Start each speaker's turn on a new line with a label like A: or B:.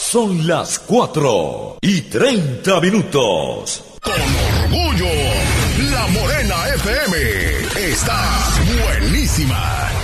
A: Son las 4:30.
B: Con orgullo, La Morena FM está buenísima.